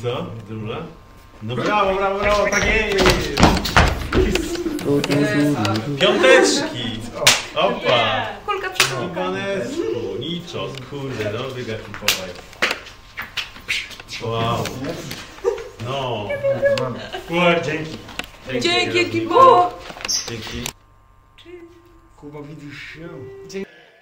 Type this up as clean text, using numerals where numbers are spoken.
co? Druga? No brawo, brawo, brawo, tak jest! Piąteczki! Opa! Kulka przy kulka. Panesku, niczo, kurde, dobry gapipowej. Wow. No. Dzięki. Dzięki, Kibo! Dzięki. Kuba, widzisz się? Dzięki.